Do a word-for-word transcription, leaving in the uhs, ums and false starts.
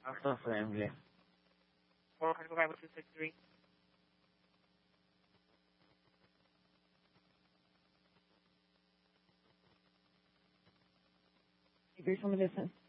Alpha Family. four hundred five two six three. Very from a distance.